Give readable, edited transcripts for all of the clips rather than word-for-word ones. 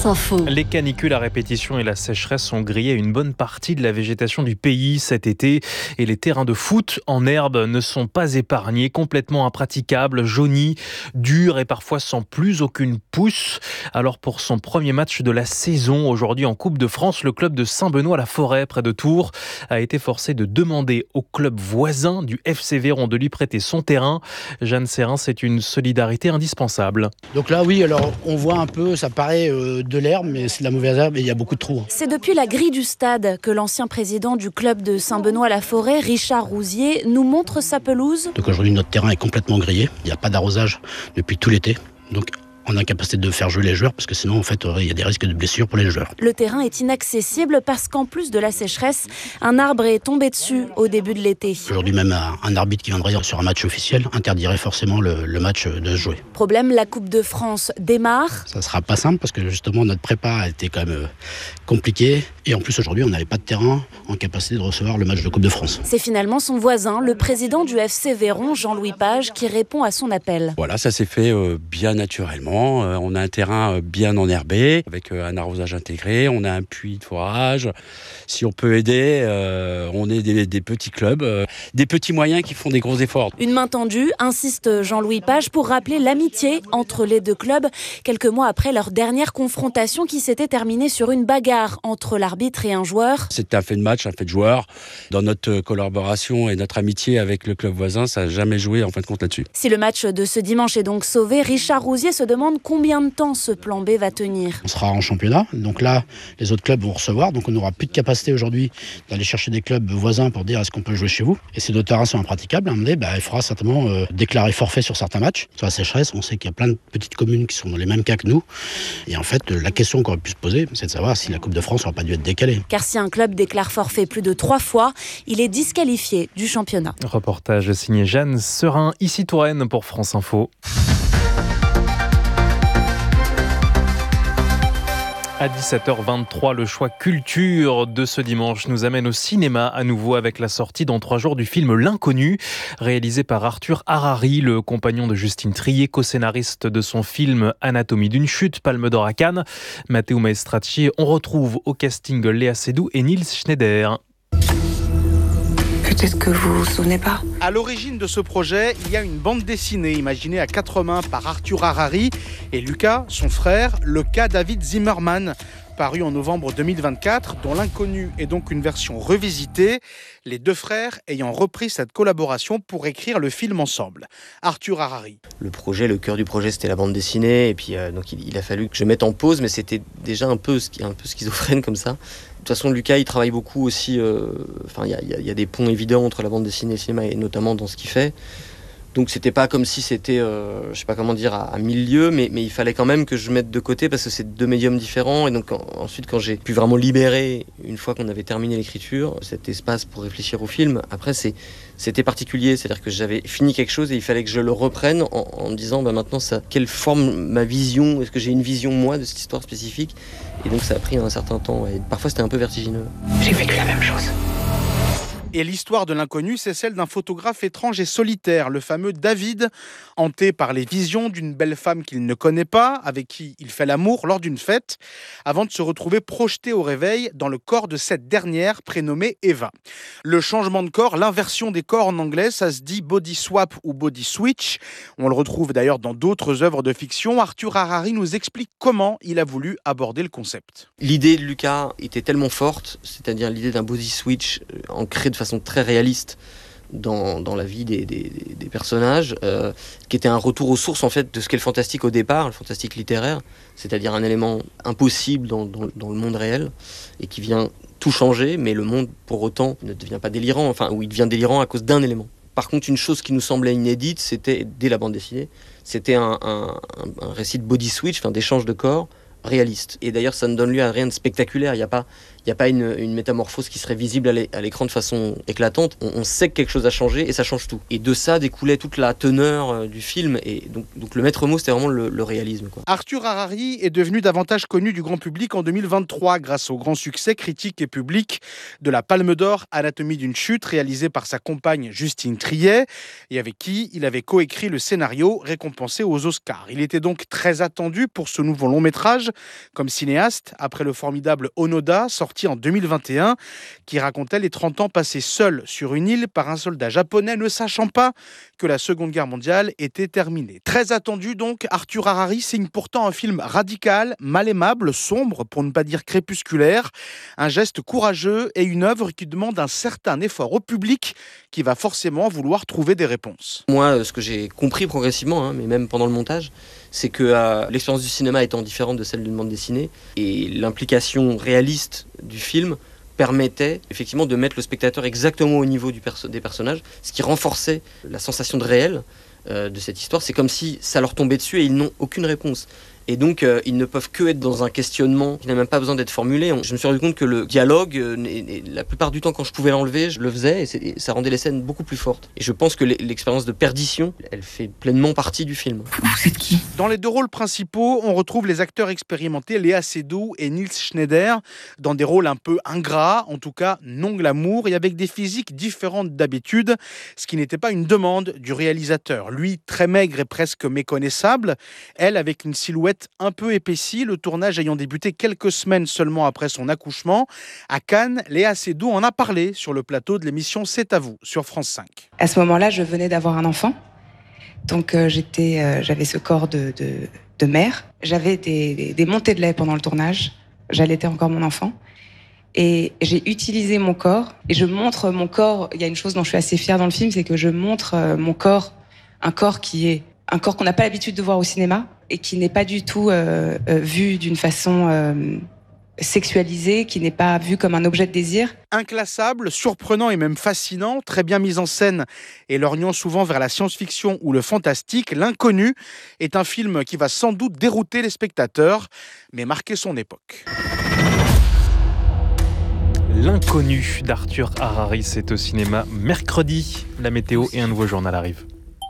France Info. Les canicules à répétition et la sécheresse ont grillé une bonne partie de la végétation du pays cet été et les terrains de foot en herbe ne sont pas épargnés, complètement impraticables, jaunis, durs et parfois sans plus aucune pousse. Alors pour son premier match de la saison aujourd'hui en Coupe de France, le club de Saint-Benoît-la-Forêt près de Tours a été forcé de demander au club voisin du FC Véron de lui prêter son terrain. Jeanne Serrin, c'est une solidarité indispensable. Donc là oui, alors on voit un peu, ça paraît de l'herbe, mais c'est de la mauvaise herbe et il y a beaucoup de trous. C'est depuis la grille du stade que l'ancien président du club de Saint-Benoît-la-Forêt, Richard Rousier, nous montre sa pelouse. Donc aujourd'hui notre terrain est complètement grillé, il n'y a pas d'arrosage depuis tout l'été. Donc on a incapacité de faire jouer les joueurs parce que sinon en fait il y a des risques de blessures pour les joueurs. Le terrain est inaccessible parce qu'en plus de la sécheresse, un arbre est tombé dessus au début de l'été. Aujourd'hui même un arbitre qui viendrait sur un match officiel interdirait forcément le match de se jouer. Problème, la Coupe de France démarre. Ça sera pas simple parce que justement notre prépa a été quand même compliquée et en plus aujourd'hui on n'avait pas de terrain en capacité de recevoir le match de Coupe de France. C'est finalement son voisin, le président du FC Véron, Jean-Louis Page, qui répond à son appel. Voilà, ça s'est fait bien naturellement. On a un terrain bien enherbé, avec un arrosage intégré, on a un puits de forage. Si on peut aider, on est des petits clubs, des petits moyens qui font des gros efforts. Une main tendue, insiste Jean-Louis Page, pour rappeler l'amitié entre les deux clubs, quelques mois après leur dernière confrontation qui s'était terminée sur une bagarre entre l'arbitre et un joueur. C'était un fait de match, un fait de joueur. Dans notre collaboration et notre amitié avec le club voisin, ça n'a jamais joué en fin de compte là-dessus. Si le match de ce dimanche est donc sauvé, Richard Rousier se demande combien de temps ce plan B va tenir. On sera en championnat, donc là les autres clubs vont recevoir, donc on n'aura plus de capacité aujourd'hui d'aller chercher des clubs voisins pour dire est-ce qu'on peut jouer chez vous. Et ces deux terrains sont impraticables, à un moment donné, il faudra certainement déclarer forfait sur certains matchs. Sur la sécheresse, on sait qu'il y a plein de petites communes qui sont dans les mêmes cas que nous. Et en fait, la question qu'on aurait pu se poser, c'est de savoir si la Coupe de France n'aurait pas dû être décalée. Car si un club déclare forfait plus de 3 fois, il est disqualifié du championnat. Reportage signé Jeanne Serrin, ici Touraine pour France Info. À 17h23, le choix culture de ce dimanche nous amène au cinéma à nouveau avec la sortie dans 3 jours du film L'Inconnu, réalisé par Arthur Harari, le compagnon de Justine Triet, co-scénariste de son film Anatomie d'une chute, Palme d'Or à Cannes. Matteo Maestracci, on retrouve au casting Léa Seydoux et Nils Schneider. Peut-être que vous vous souvenez pas. À l'origine de ce projet, il y a une bande dessinée imaginée à 4 mains par Arthur Harari et Lucas, son frère, le cas David Zimmerman, paru en novembre 2024, dont L'Inconnu est donc une version revisitée, les deux frères ayant repris cette collaboration pour écrire le film ensemble. Arthur Harari. Le cœur du projet, c'était la bande dessinée, et puis donc il a fallu que je mette en pause, mais c'était déjà un peu schizophrène comme ça. De toute façon, Lucas, il travaille beaucoup aussi. Il y a des ponts évidents entre la bande dessinée et le cinéma, et notamment dans ce qu'il fait. Donc c'était pas comme si c'était, je sais pas comment dire, à 1000 lieues, mais il fallait quand même que je mette de côté parce que c'est 2 médiums différents. Et donc ensuite, quand j'ai pu vraiment libérer, une fois qu'on avait terminé l'écriture, cet espace pour réfléchir au film, après c'était particulier. C'est-à-dire que j'avais fini quelque chose et il fallait que je le reprenne en me disant maintenant, quelle forme ma vision, est-ce que j'ai une vision moi de cette histoire spécifique? Et donc ça a pris un certain temps et parfois c'était un peu vertigineux. J'ai vécu la même chose. Et l'histoire de L'Inconnu, c'est celle d'un photographe étrange et solitaire, le fameux David, hanté par les visions d'une belle femme qu'il ne connaît pas, avec qui il fait l'amour lors d'une fête, avant de se retrouver projeté au réveil dans le corps de cette dernière, prénommée Eva. Le changement de corps, l'inversion des corps en anglais, ça se dit body swap ou body switch. On le retrouve d'ailleurs dans d'autres œuvres de fiction. Arthur Harari nous explique comment il a voulu aborder le concept. L'idée de Lucas était tellement forte, c'est-à-dire l'idée d'un body switch ancré de façon très réaliste dans la vie des personnages, qui était un retour aux sources en fait de ce qu'est le fantastique au départ, le fantastique littéraire, c'est-à-dire un élément impossible dans le monde réel et qui vient tout changer, mais le monde pour autant ne devient pas délirant, ou il devient délirant à cause d'un élément. Par contre, une chose qui nous semblait inédite, c'était, dès la bande dessinée, c'était un récit de body switch, d'échange de corps réaliste. Et d'ailleurs, ça ne donne lieu à rien de spectaculaire. Il n'y a pas une métamorphose qui serait visible à l'écran de façon éclatante. On sait que quelque chose a changé et ça change tout. Et de ça découlait toute la teneur du film. Et donc le maître mot, c'était vraiment le réalisme, quoi. Arthur Harari est devenu davantage connu du grand public en 2023 grâce au grand succès critique et public de la Palme d'Or Anatomie d'une chute, réalisée par sa compagne Justine Triet et avec qui il avait coécrit le scénario récompensé aux Oscars. Il était donc très attendu pour ce nouveau long métrage comme cinéaste, après le formidable Onoda, sorti en 2021, qui racontait les 30 ans passés seul sur une île par un soldat japonais ne sachant pas que la Seconde Guerre mondiale était terminée. Très attendu donc, Arthur Harari signe pourtant un film radical, mal aimable, sombre, pour ne pas dire crépusculaire, un geste courageux et une œuvre qui demande un certain effort au public qui va forcément vouloir trouver des réponses. Moi, ce que j'ai compris progressivement, mais même pendant le montage, c'est que l'expérience du cinéma étant différente de celle d'une bande dessinée, et l'implication réaliste du film permettait effectivement de mettre le spectateur exactement au niveau des personnages, ce qui renforçait la sensation de réel de cette histoire. C'est comme si ça leur tombait dessus et ils n'ont aucune réponse. Et donc, ils ne peuvent que être dans un questionnement qui n'a même pas besoin d'être formulé. Je me suis rendu compte que le dialogue, la plupart du temps, quand je pouvais l'enlever, je le faisais et ça rendait les scènes beaucoup plus fortes. Et je pense que l'expérience de perdition, elle fait pleinement partie du film. Vous êtes qui ? Dans les deux rôles principaux, on retrouve les acteurs expérimentés Léa Seydoux et Nils Schneider dans des rôles un peu ingrats, en tout cas non glamour, et avec des physiques différentes d'habitude, ce qui n'était pas une demande du réalisateur. Lui, très maigre et presque méconnaissable, elle avec une silhouette un peu épaissie, le tournage ayant débuté quelques semaines seulement après son accouchement. À Cannes, Léa Seydoux en a parlé sur le plateau de l'émission C'est à vous sur France 5. À ce moment-là, je venais d'avoir un enfant, donc j'avais ce corps de mère. J'avais des montées de lait pendant le tournage, j'allaitais encore mon enfant. Et j'ai utilisé mon corps, et je montre mon corps. Il y a une chose dont je suis assez fière dans le film, c'est que je montre mon corps, un corps qui est un corps qu'on n'a pas l'habitude de voir au cinéma et qui n'est pas du tout vu d'une façon sexualisée, qui n'est pas vu comme un objet de désir. Inclassable, surprenant et même fascinant, très bien mis en scène et lorgnant souvent vers la science-fiction ou le fantastique, L'Inconnu est un film qui va sans doute dérouter les spectateurs, mais marquer son époque. L'Inconnu d'Arthur Harari, c'est au cinéma mercredi. La météo et un nouveau journal arrivent.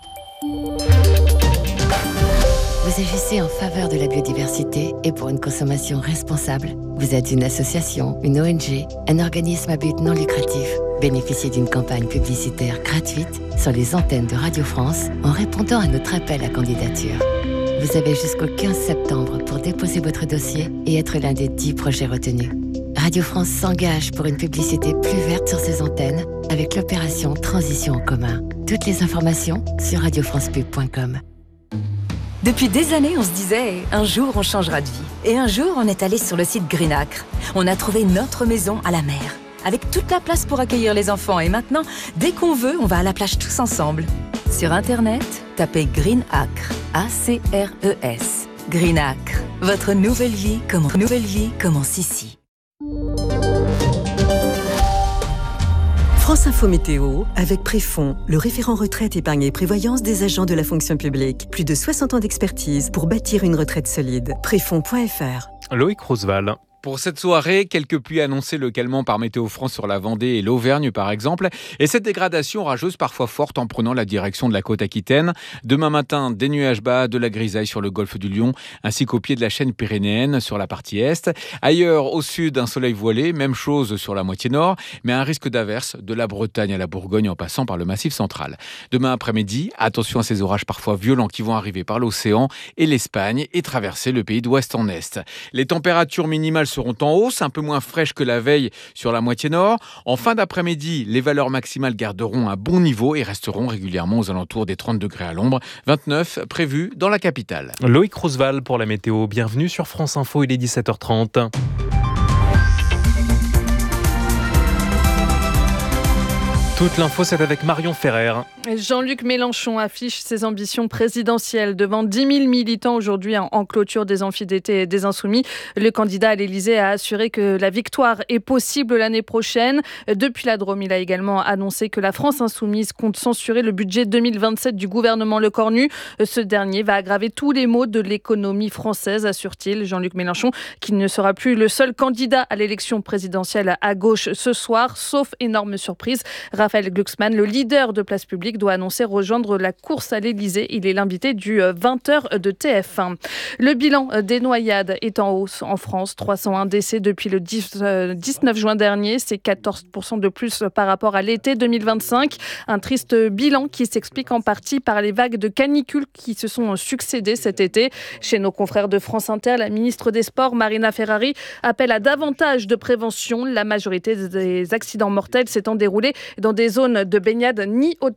Vous agissez en faveur de la biodiversité et pour une consommation responsable. Vous êtes une association, une ONG, un organisme à but non lucratif. Bénéficiez d'une campagne publicitaire gratuite sur les antennes de Radio France en répondant à notre appel à candidature. Vous avez jusqu'au 15 septembre pour déposer votre dossier et être l'un des 10 projets retenus. Radio France s'engage pour une publicité plus verte sur ses antennes avec l'opération Transition en commun. Toutes les informations sur radiofrancepub.com. Depuis des années, on se disait « un jour, on changera de vie ». Et un jour, on est allé sur le site Greenacre. On a trouvé notre maison à la mer, avec toute la place pour accueillir les enfants. Et maintenant, dès qu'on veut, on va à la plage tous ensemble. Sur Internet, tapez Greenacre, A-C-R-E-S. Greenacre, votre nouvelle vie commence ici. France Info Météo, avec Préfond, le référent retraite, épargne et prévoyance des agents de la fonction publique. Plus de 60 ans d'expertise pour bâtir une retraite solide. Préfond.fr. Loïc Roosevelt. Pour cette soirée, quelques pluies annoncées localement par Météo France sur la Vendée et l'Auvergne par exemple. Et cette dégradation orageuse parfois forte en prenant la direction de la côte aquitaine. Demain matin, des nuages bas, de la grisaille sur le golfe du Lion, ainsi qu'au pied de la chaîne pyrénéenne sur la partie est. Ailleurs, au sud, un soleil voilé, même chose sur la moitié nord, mais un risque d'averse de la Bretagne à la Bourgogne en passant par le Massif central. Demain après-midi, attention à ces orages parfois violents qui vont arriver par l'océan et l'Espagne et traverser le pays d'ouest en est. Les températures minimales seront en hausse, un peu moins fraîches que la veille sur la moitié nord. En fin d'après-midi, les valeurs maximales garderont un bon niveau et resteront régulièrement aux alentours des 30 degrés à l'ombre, 29 prévus dans la capitale. Loïc Roosevelt pour la météo. Bienvenue sur France Info, il est 17h30. Toute l'info, c'est avec Marion Ferrer. Jean-Luc Mélenchon affiche ses ambitions présidentielles devant 10 000 militants aujourd'hui en clôture des amphis d'été des Insoumis. Le candidat à l'Élysée a assuré que la victoire est possible l'année prochaine. Depuis la Drôme, il a également annoncé que la France Insoumise compte censurer le budget 2027 du gouvernement Lecornu. Ce dernier va aggraver tous les maux de l'économie française, assure-t-il. Jean-Luc Mélenchon, qui ne sera plus le seul candidat à l'élection présidentielle à gauche ce soir, sauf énorme surprise. Raphaël Glucksmann, le leader de Place Publique, doit annoncer rejoindre la course à l'Elysée. Il est l'invité du 20h de TF1. Le bilan des noyades est en hausse en France. 301 décès depuis le 19 juin dernier. C'est 14% de plus par rapport à l'été 2025. Un triste bilan qui s'explique en partie par les vagues de canicule qui se sont succédées cet été. Chez nos confrères de France Inter, la ministre des Sports, Marina Ferrari, appelle à davantage de prévention. La majorité des accidents mortels s'étant déroulés dans des zones de baignade ni